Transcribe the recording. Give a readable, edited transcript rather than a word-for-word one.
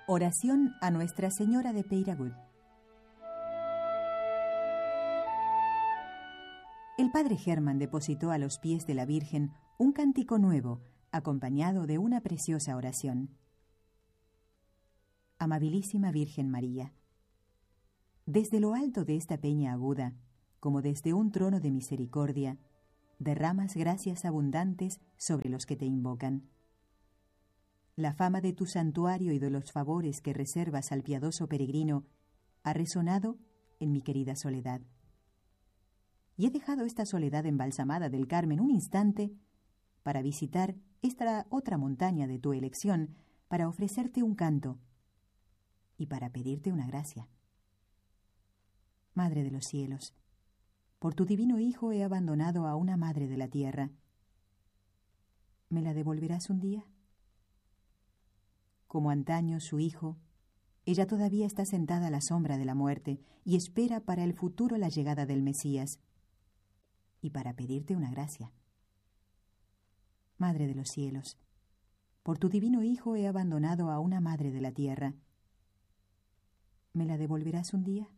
Oración a Nuestra Señora de Peyragut. El padre Germán depositó a los pies de la Virgen un cántico nuevo, acompañado de una preciosa oración. Amabilísima Virgen María, desde lo alto de esta peña aguda, como desde un trono de misericordia, derramas gracias abundantes sobre los que te invocan. La fama de tu santuario y de los favores que reservas al piadoso peregrino ha resonado en mi querida soledad. Y he dejado esta soledad embalsamada del Carmen un instante para visitar esta otra montaña de tu elección, para ofrecerte un canto y para pedirte una gracia. Madre de los cielos, por tu divino Hijo he abandonado a una madre de la tierra. ¿Me la devolverás un día? Como antaño su hijo, ella todavía está sentada a la sombra de la muerte y espera para el futuro la llegada del Mesías y para pedirte una gracia. Madre de los cielos, por tu divino Hijo he abandonado a una madre de la tierra. ¿Me la devolverás un día?